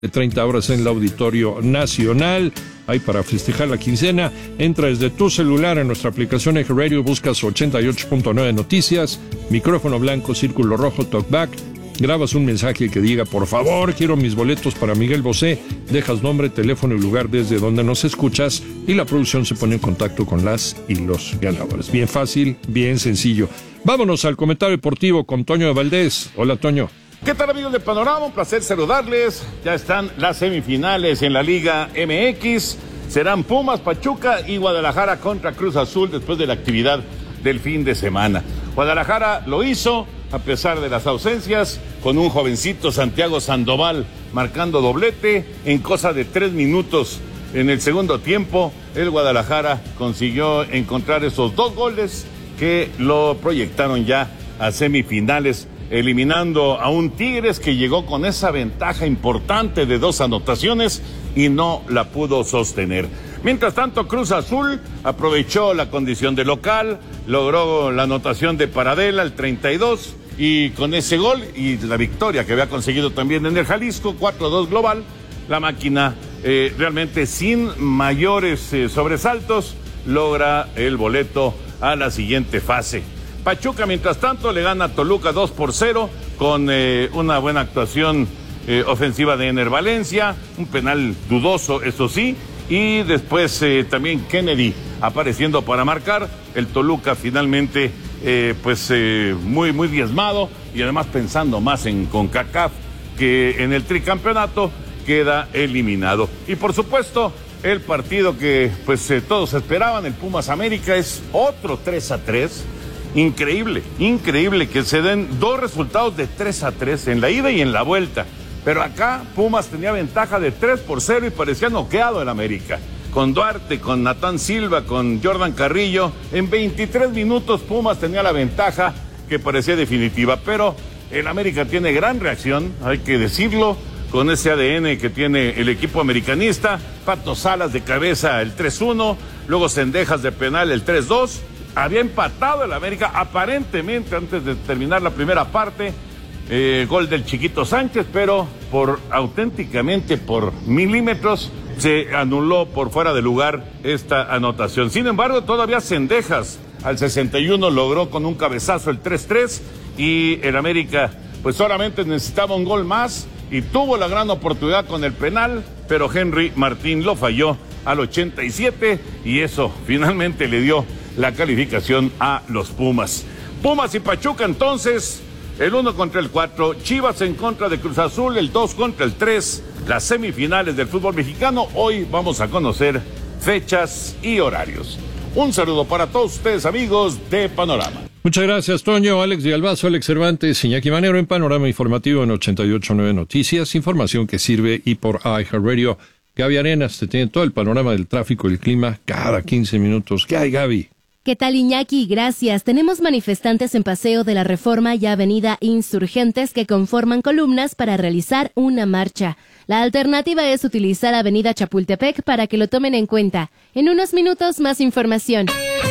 de 30 horas en el Auditorio Nacional. Ahí para festejar la quincena, entra desde tu celular en nuestra aplicación Eje Radio, buscas 88.9 Noticias, micrófono blanco, círculo rojo, talkback, grabas un mensaje que diga, por favor, quiero mis boletos para Miguel Bosé, dejas nombre, teléfono y lugar desde donde nos escuchas y la producción se pone en contacto con las y los ganadores. Bien fácil, bien sencillo. Vámonos al comentario deportivo con Toño de Valdés. Hola, Toño. ¿Qué tal, amigos de Panorama? Un placer saludarles. Ya están las semifinales en la Liga MX. Serán Pumas, Pachuca y Guadalajara contra Cruz Azul después de la actividad del fin de semana. Guadalajara lo hizo a pesar de las ausencias, con un jovencito Santiago Sandoval marcando doblete en cosa de 3 minutos en el segundo tiempo. El Guadalajara consiguió encontrar esos 2 goles que lo proyectaron ya a semifinales, eliminando a un Tigres que llegó con esa ventaja importante de 2 anotaciones y no la pudo sostener. Mientras tanto, Cruz Azul aprovechó la condición de local, logró la anotación de Paradela, el 32, y con ese gol y la victoria que había conseguido también en el Jalisco, 4-2 global, la máquina realmente sin mayores sobresaltos logra el boleto a la siguiente fase. Pachuca, mientras tanto, le gana a Toluca 2-0 con una buena actuación ofensiva de Ener Valencia, un penal dudoso, eso sí, y después también Kennedy apareciendo para marcar. El Toluca finalmente muy diezmado y además pensando más en CONCACAF que en el tricampeonato, queda eliminado. Y por supuesto, el partido que todos esperaban, el Pumas América, es otro 3-3. Increíble que se den 2 resultados de 3-3 en la ida y en la vuelta. Pero acá Pumas tenía ventaja de 3-0 y parecía noqueado el América. Con Duarte, con Natán Silva, con Jordan Carrillo, en 23 minutos Pumas tenía la ventaja que parecía definitiva. Pero el América tiene gran reacción, hay que decirlo, con ese ADN que tiene el equipo americanista. Pato Salas de cabeza el 3-1, luego Cendejas de penal el 3-2. Había empatado el América aparentemente antes de terminar la primera parte, gol del Chiquito Sánchez, pero auténticamente por milímetros se anuló por fuera de lugar esta anotación. Sin embargo, todavía Cendejas al 61 logró con un cabezazo el 3-3 y el América solamente necesitaba un gol más y tuvo la gran oportunidad con el penal, pero Henry Martín lo falló al 87 y eso finalmente le dio la calificación a los Pumas. Pumas y Pachuca entonces, el 1 contra el 4, Chivas en contra de Cruz Azul, el 2 contra el 3, las semifinales del fútbol mexicano. Hoy vamos a conocer fechas y horarios. Un saludo para todos ustedes, amigos de Panorama. Muchas gracias, Toño. Alex Villalbazo, Alex Cervantes, Iñaki Manero en Panorama Informativo en 88.9 Noticias, información que sirve y por iHeartRadio. Gaby Arenas te tiene todo el panorama del tráfico y el clima cada 15 minutos. ¿Qué hay, Gaby? ¿Qué tal, Iñaki? Gracias. Tenemos manifestantes en Paseo de la Reforma y Avenida Insurgentes que conforman columnas para realizar una marcha. La alternativa es utilizar Avenida Chapultepec para que lo tomen en cuenta. En unos minutos, más información.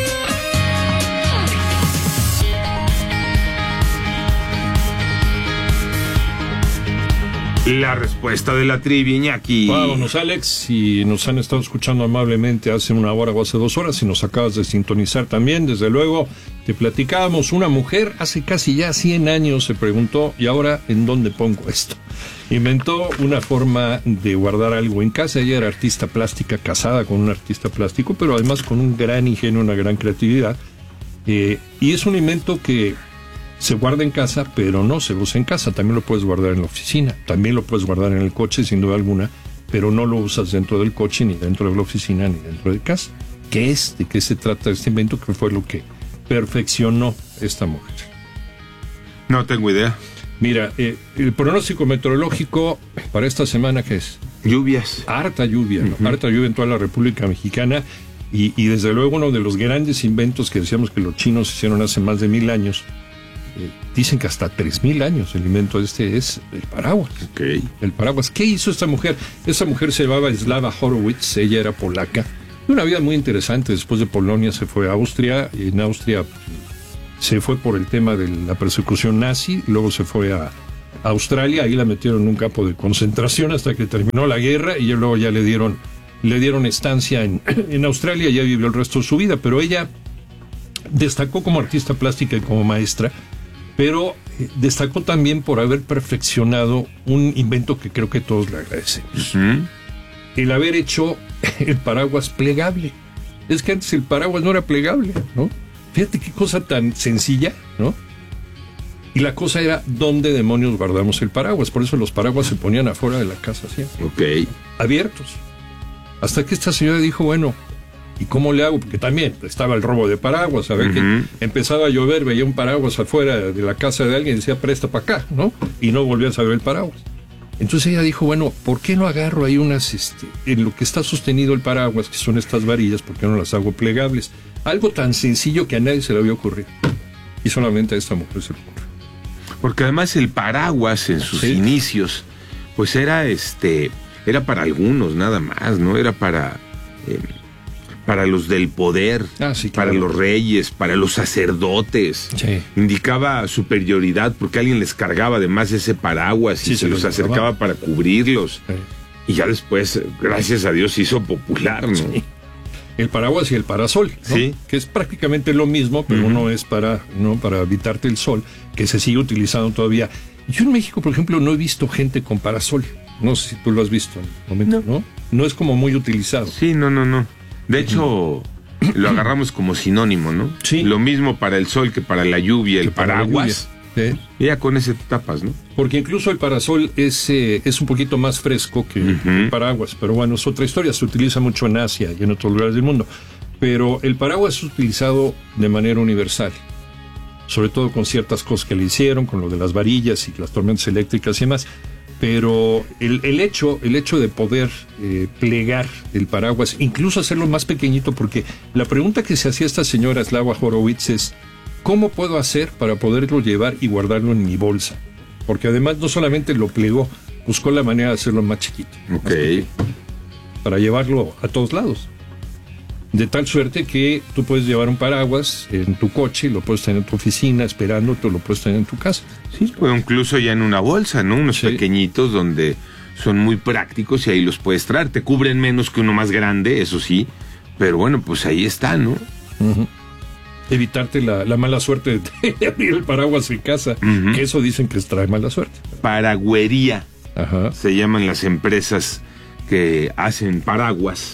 La respuesta de la trivia, Iñaki. Vámonos, Alex. Si nos han estado escuchando amablemente hace 1 hora o hace 2 horas, si nos acabas de sintonizar también, desde luego, te platicábamos. Una mujer hace casi ya 100 años se preguntó, ¿y ahora en dónde pongo esto? Inventó una forma de guardar algo en casa. Ella era artista plástica, casada con un artista plástico, pero además con un gran ingenio, una gran creatividad. Y es un invento que se guarda en casa, pero no se usa en casa. También lo puedes guardar en la oficina, también lo puedes guardar en el coche, sin duda alguna, pero no lo usas dentro del coche, ni dentro de la oficina, ni dentro de casa. ¿De qué se trata este invento? Que fue lo que perfeccionó esta mujer. No tengo idea. Mira, el pronóstico meteorológico para esta semana, ¿qué es? Lluvias. Harta lluvia, ¿no? Harta lluvia en toda la República Mexicana. Y desde luego uno de los grandes inventos que decíamos que los chinos hicieron hace más de 1000 años, dicen que hasta 3000 años el invento este es el paraguas. Okay. El paraguas. ¿Qué hizo esta mujer? Esta mujer se llamaba Slava Horowitz, ella era polaca. Una vida muy interesante. Después de Polonia se fue a Austria. En Austria se fue por el tema de la persecución nazi, luego se fue a a Australia, ahí la metieron en un campo de concentración hasta que terminó la guerra y luego ya le dieron estancia en Australia, ya vivió el resto de su vida, pero ella destacó como artista plástica y como maestra, pero destacó también por haber perfeccionado un invento que creo que todos le agradecemos. El haber hecho el paraguas plegable. Es que antes el paraguas no era plegable, ¿no? Fíjate qué cosa tan sencilla, ¿no? Y la cosa era dónde demonios guardamos el paraguas. Por eso los paraguas se ponían afuera de la casa siempre. Ok. Abiertos. Hasta que esta señora dijo, bueno, ¿y cómo le hago? Porque también estaba el robo de paraguas, ¿sabes? Que empezaba a llover, veía un paraguas afuera de la casa de alguien y decía, presta para acá, ¿no? Y no volvías a ver el paraguas. Entonces ella dijo, bueno, ¿por qué no agarro ahí unas, en lo que está sostenido el paraguas, que son estas varillas, ¿por qué no las hago plegables? Algo tan sencillo que a nadie se le había ocurrido. Y solamente a esta mujer se le ocurrió. Porque además el paraguas en sus inicios, pues era para algunos nada más, ¿no? Era para los del poder, para los reyes, para los sacerdotes. Sí. Indicaba superioridad porque alguien les cargaba además ese paraguas y se los acercaba para cubrirlos. Sí. Y ya después, gracias a Dios, se hizo popular, ¿no? Sí. El paraguas y el parasol, ¿no? Sí. Que es prácticamente lo mismo, pero uno es para evitarte el sol, que se sigue utilizando todavía. Yo en México, por ejemplo, no he visto gente con parasol. No sé si tú lo has visto en el momento, ¿no? No es como muy utilizado. Sí, no. De hecho, lo agarramos como sinónimo, ¿no? Sí. Lo mismo para el sol que para la lluvia, el paraguas. Sí. Y ya con ese tapas, ¿no? Porque incluso el parasol es un poquito más fresco que el paraguas, pero bueno, es otra historia, se utiliza mucho en Asia y en otros lugares del mundo. Pero el paraguas es utilizado de manera universal, sobre todo con ciertas cosas que le hicieron, con lo de las varillas y las tormentas eléctricas y demás. Pero el hecho de poder plegar el paraguas, incluso hacerlo más pequeñito, porque la pregunta que se hacía esta señora Slava Horowitz es, ¿cómo puedo hacer para poderlo llevar y guardarlo en mi bolsa? Porque además no solamente lo plegó, buscó la manera de hacerlo más chiquito. Ok. Más pequeño, para llevarlo a todos lados. De tal suerte que tú puedes llevar un paraguas en tu coche, lo puedes tener en tu oficina esperando, tú lo puedes tener en tu casa. Sí, o incluso ya en una bolsa, ¿no? Unos pequeñitos donde son muy prácticos y ahí los puedes traer. Te cubren menos que uno más grande, eso sí, pero bueno, pues ahí está, ¿no? Evitarte la mala suerte de abrir el paraguas en casa, que eso dicen que trae mala suerte. Paragüería, se llaman las empresas que hacen paraguas.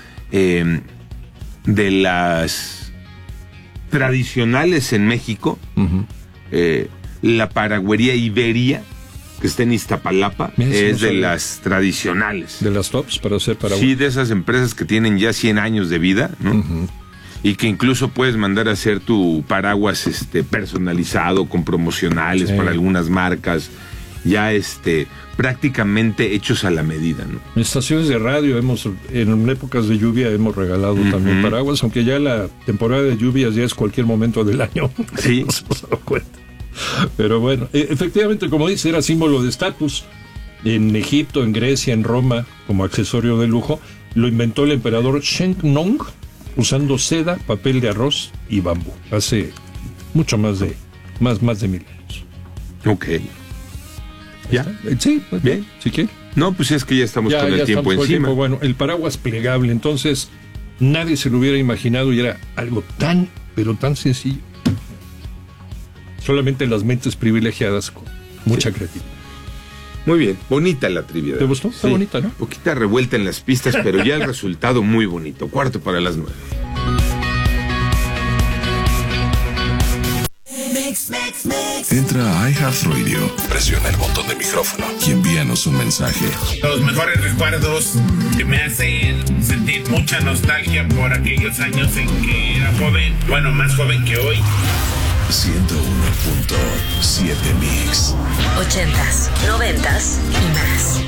De las tradicionales en México, la paragüería Iberia, que está en Iztapalapa, es de las tradicionales. De las tops para hacer paraguas. Sí, de esas empresas que tienen ya 100 años de vida, ¿no? Y que incluso puedes mandar a hacer tu paraguas personalizado con promocionales para algunas marcas, ya prácticamente hechos a la medida, ¿no? En estaciones de radio en épocas de lluvia hemos regalado también paraguas, aunque ya la temporada de lluvias ya es cualquier momento del año. Sí. No se hemos dado cuenta. Pero bueno, efectivamente, como dice, era símbolo de estatus. En Egipto, en Grecia, en Roma, como accesorio de lujo, lo inventó el emperador Sheng Nong, usando seda, papel de arroz y bambú. Hace mucho más de 1000 años. Ok. ¿Ya? Sí, pues bien, si quieres. No, pues es que ya estamos con el tiempo encima. Bueno, el paraguas plegable, entonces nadie se lo hubiera imaginado y era algo tan, pero tan sencillo. Solamente las mentes privilegiadas con mucha creatividad. Muy bien, bonita la trivia. ¿Te gustó? Está bonita, ¿no? Poquita revuelta en las pistas, pero ya el resultado muy bonito. 8:45. Entra a iHeartRadio, presiona el botón de micrófono y envíanos un mensaje. Los mejores recuerdos que me hacen sentir mucha nostalgia por aquellos años en que era joven, bueno, más joven que hoy. 101.7 Mix. 80s, 90s y más.